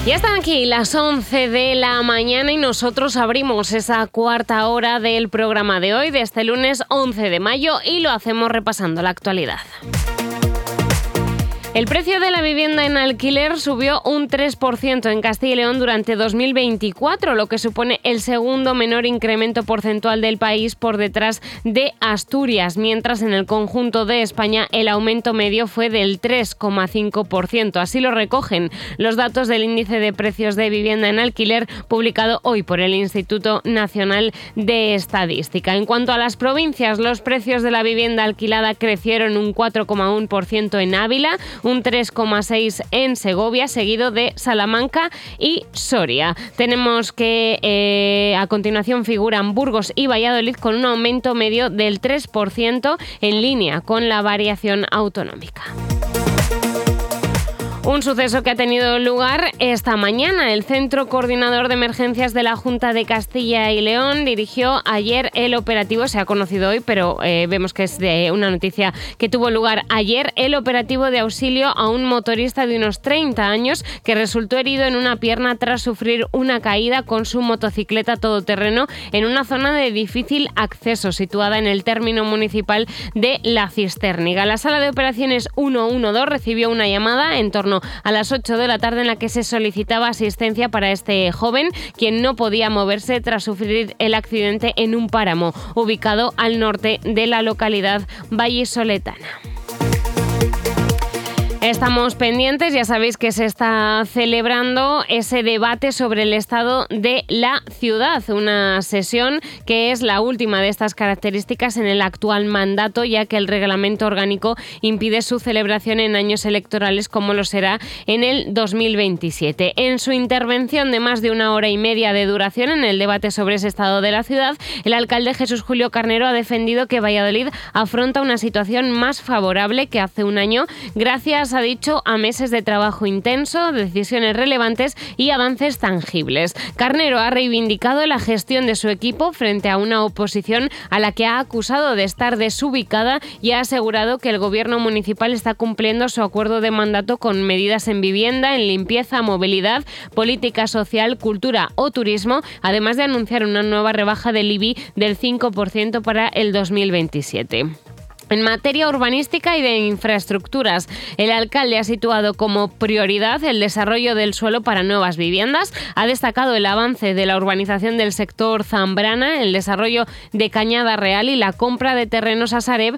Ya están aquí las 11 de la mañana y nosotros abrimos esa cuarta hora del programa de hoy, de este lunes 11 de mayo, y lo hacemos repasando la actualidad. El precio de la vivienda en alquiler subió un 3% en Castilla y León durante 2024, lo que supone el segundo menor incremento porcentual del país por detrás de Asturias, mientras en el conjunto de España el aumento medio fue del 3,5%. Así lo recogen los datos del índice de precios de vivienda en alquiler publicado hoy por el Instituto Nacional de Estadística. En cuanto a las provincias, los precios de la vivienda alquilada crecieron un 4,1% en Ávila, un 3,6% en Segovia, seguido de Salamanca y Soria. Tenemos que a continuación figuran Burgos y Valladolid con un aumento medio del 3% en línea con la variación autonómica. Un suceso que ha tenido lugar esta mañana. El Centro Coordinador de Emergencias de la Junta de Castilla y León dirigió ayer el operativo, se ha conocido hoy, pero vemos que es de una noticia que tuvo lugar ayer, el operativo de auxilio a un motorista de unos 30 años que resultó herido en una pierna tras sufrir una caída con su motocicleta todoterreno en una zona de difícil acceso situada en el término municipal de La Cisterniga. La sala de operaciones 112 recibió una llamada en torno a las 8 de la tarde en la que se solicitaba asistencia para este joven, quien no podía moverse tras sufrir el accidente en un páramo ubicado al norte de la localidad vallisoletana. Estamos pendientes, ya sabéis que se está celebrando ese debate sobre el estado de la ciudad, una sesión que es la última de estas características en el actual mandato, ya que el reglamento orgánico impide su celebración en años electorales como lo será en el 2027. En su intervención de más de una hora y media de duración en el debate sobre ese estado de la ciudad, el alcalde Jesús Julio Carnero ha defendido que Valladolid afronta una situación más favorable que hace un año, gracias, ha dicho, a meses de trabajo intenso, decisiones relevantes y avances tangibles. Carnero ha reivindicado la gestión de su equipo frente a una oposición a la que ha acusado de estar desubicada y ha asegurado que el gobierno municipal está cumpliendo su acuerdo de mandato con medidas en vivienda, en limpieza, movilidad, política social, cultura o turismo, además de anunciar una nueva rebaja del IBI del 5% para el 2027. En materia urbanística y de infraestructuras, el alcalde ha situado como prioridad el desarrollo del suelo para nuevas viviendas, ha destacado el avance de la urbanización del sector Zambrana, el desarrollo de Cañada Real y la compra de terrenos a Sareb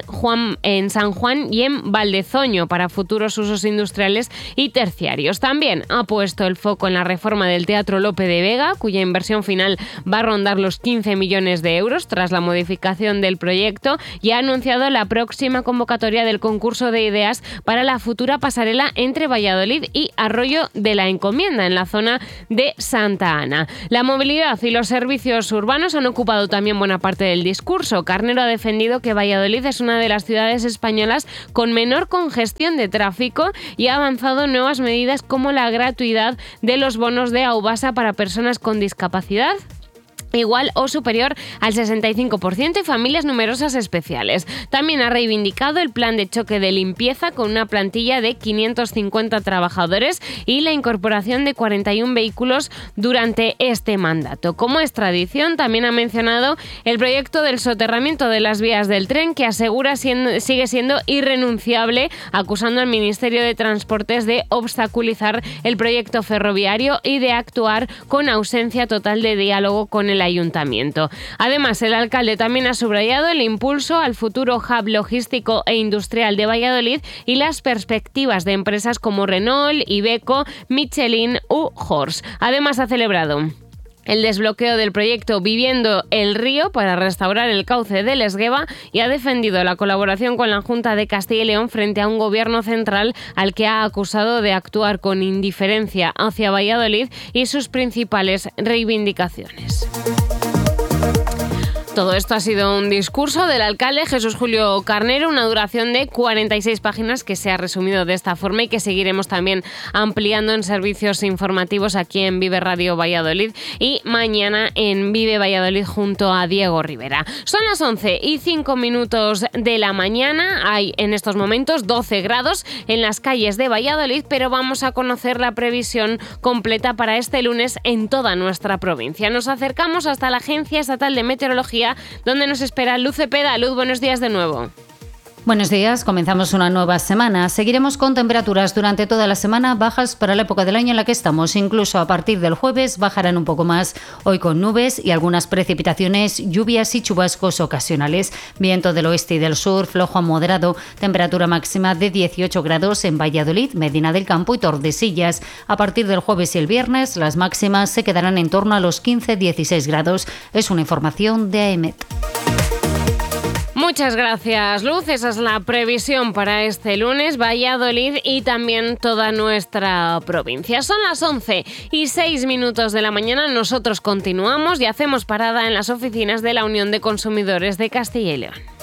en San Juan y en Valdezoño para futuros usos industriales y terciarios. También ha puesto el foco en la reforma del Teatro Lope de Vega, cuya inversión final va a rondar los 15 millones de euros tras la modificación del proyecto, y ha anunciado la próxima convocatoria del concurso de ideas para la futura pasarela entre Valladolid y Arroyo de la Encomienda, en la zona de Santa Ana. La movilidad y los servicios urbanos han ocupado también buena parte del discurso. Carnero ha defendido que Valladolid es una de las ciudades españolas con menor congestión de tráfico y ha avanzado nuevas medidas como la gratuidad de los bonos de Aubasa para personas con discapacidad igual o superior al 65% y familias numerosas especiales. También ha reivindicado el plan de choque de limpieza con una plantilla de 550 trabajadores y la incorporación de 41 vehículos durante este mandato. Como es tradición, también ha mencionado el proyecto del soterramiento de las vías del tren, que asegura sigue siendo irrenunciable, acusando al Ministerio de Transportes de obstaculizar el proyecto ferroviario y de actuar con ausencia total de diálogo con el ayuntamiento. Además, el alcalde también ha subrayado el impulso al futuro hub logístico e industrial de Valladolid y las perspectivas de empresas como Renault, Iveco, Michelin u Horse. Además, ha celebrado el desbloqueo del proyecto Viviendo el Río para restaurar el cauce del Esgueva y ha defendido la colaboración con la Junta de Castilla y León frente a un gobierno central al que ha acusado de actuar con indiferencia hacia Valladolid y sus principales reivindicaciones. Todo esto ha sido un discurso del alcalde Jesús Julio Carnero, una duración de 46 páginas que se ha resumido de esta forma y que seguiremos también ampliando en servicios informativos aquí en Vive Radio Valladolid y mañana en Vive Valladolid junto a Diego Rivera. Son las 11:05 de la mañana, hay en estos momentos 12 grados en las calles de Valladolid, pero vamos a conocer la previsión completa para este lunes en toda nuestra provincia. Nos acercamos hasta la Agencia Estatal de Meteorología, donde nos espera Luz Cepeda. Luz, buenos días de nuevo. Buenos días, comenzamos una nueva semana. Seguiremos con temperaturas durante toda la semana bajas para la época del año en la que estamos. Incluso a partir del jueves bajarán un poco más. Hoy con nubes y algunas precipitaciones, lluvias y chubascos ocasionales. Viento del oeste y del sur, flojo a moderado. Temperatura máxima de 18 grados en Valladolid, Medina del Campo y Tordesillas. A partir del jueves y el viernes, las máximas se quedarán en torno a los 15-16 grados. Es una información de AEMET. Muchas gracias, Luz. Esa es la previsión para este lunes, Valladolid y también toda nuestra provincia. Son las 11:06 de la mañana. Nosotros continuamos y hacemos parada en las oficinas de la Unión de Consumidores de Castilla y León.